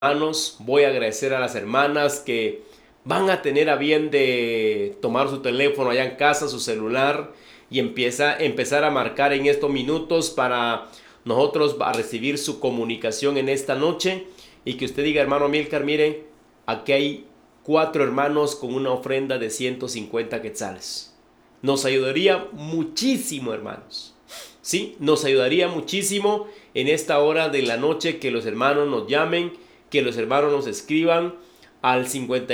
hermanos, voy a agradecer a las hermanas que van a tener a bien de tomar su teléfono allá en casa, su celular, y empezar a marcar en estos minutos para nosotros a recibir su comunicación en esta noche. Y que usted diga: hermano Milcar, mire, aquí hay 4 hermanos con una ofrenda de 150 quetzales. Nos ayudaría muchísimo, hermanos. Sí, nos ayudaría muchísimo en esta hora de la noche que los hermanos nos llamen, que los hermanos nos escriban al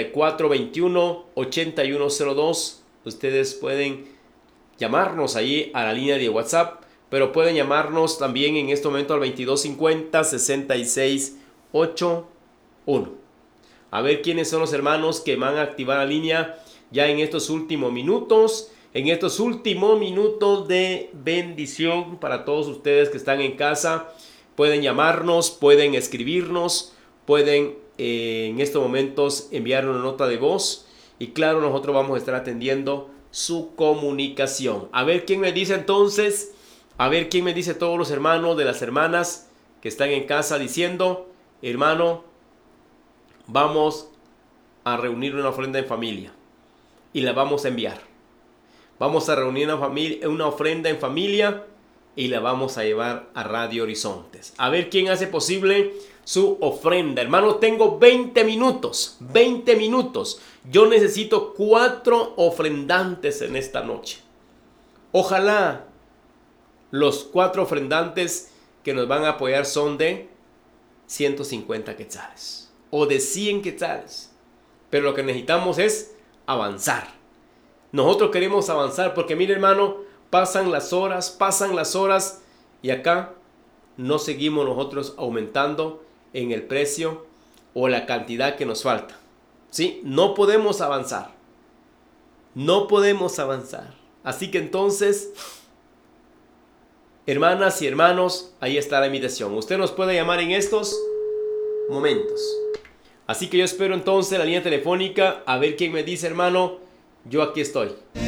5421-8102. Ustedes pueden llamarnos ahí a la línea de WhatsApp, pero pueden llamarnos también en este momento al 2250-6681. A ver quiénes son los hermanos que van a activar la línea ya en estos últimos minutos. En estos últimos minutos de bendición para todos ustedes que están en casa. Pueden llamarnos, pueden escribirnos, pueden en estos momentos enviar una nota de voz. Y claro, nosotros vamos a estar atendiendo su comunicación. A ver quién me dice entonces, a ver quién me dice todos los hermanos de las hermanas que están en casa diciendo: hermano, vamos a reunir una ofrenda en familia y la vamos a enviar. Vamos a reunir una ofrenda en familia y la vamos a llevar a Radio Horizontes. A ver quién hace posible su ofrenda. Hermano, tengo 20 minutos. 20 minutos. Yo necesito 4 ofrendantes en esta noche. Ojalá los 4 ofrendantes que nos van a apoyar son de 150 quetzales o de 100 quetzales. Pero lo que necesitamos es avanzar. Nosotros queremos avanzar porque, mire, hermano, pasan las horas y acá no seguimos nosotros aumentando en el precio o la cantidad que nos falta. ¿Sí? No podemos avanzar. No podemos avanzar. Así que entonces, hermanas y hermanos, ahí está la invitación. Usted nos puede llamar en estos momentos. Así que yo espero entonces la línea telefónica a ver quién me dice: hermano, yo aquí estoy.